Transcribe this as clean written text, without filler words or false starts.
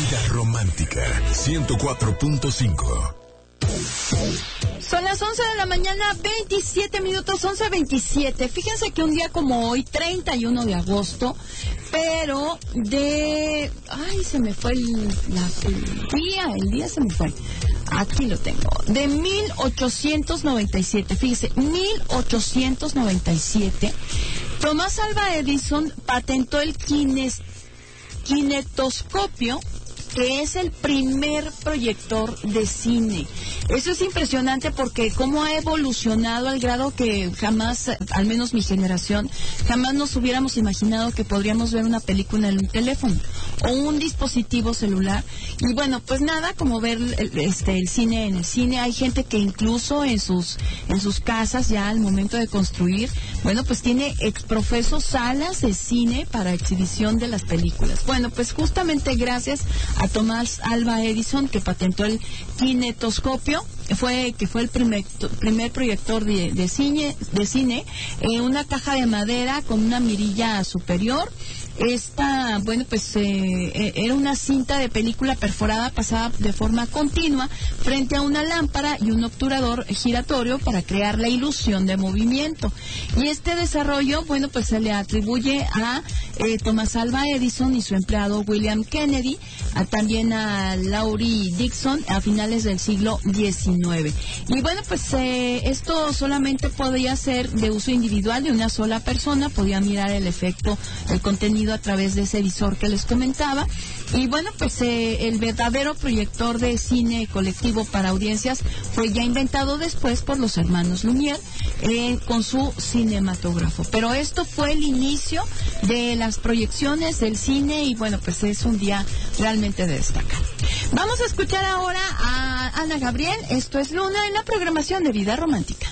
Vida Romántica 104.5. Son las 11 de la mañana, 27 minutos, 11:27. Fíjense que un día como hoy, 31 de agosto, pero de... Ay, se me fue el día se me fue. Aquí lo tengo. De 1897, fíjese, 1897, Thomas Alva Edison patentó el kinetoscopio, que es el primer proyector de cine. Eso es impresionante porque cómo ha evolucionado al grado que jamás, al menos mi generación, jamás nos hubiéramos imaginado que podríamos ver una película en un teléfono o un dispositivo celular. Y bueno, pues nada, como ver el cine en el cine. Hay gente que incluso en sus casas, ya al momento de construir, bueno, pues tiene exprofeso salas de cine para exhibición de las películas. Bueno, pues justamente gracias a Thomas Alva Edison, que patentó el kinetoscopio, que fue el primer proyector de cine, una caja de madera con una mirilla superior. Esta, bueno, pues era una cinta de película perforada pasada de forma continua frente a una lámpara y un obturador giratorio para crear la ilusión de movimiento. Y este desarrollo, bueno, pues se le atribuye a Thomas Alva Edison y su empleado William Kennedy, también a Laurie Dixon a finales del siglo XIX. Y bueno, pues esto solamente podía ser de uso individual de una sola persona, podía mirar el contenido a través de ese visor que les comentaba. Y bueno, pues el verdadero proyector de cine colectivo para audiencias fue ya inventado después por los hermanos Lumière con su cinematógrafo. Pero esto fue el inicio de las proyecciones del cine y bueno, pues es un día realmente de destacar. Vamos a escuchar ahora a Ana Gabriel. Esto es Luna en la programación de Vida Romántica.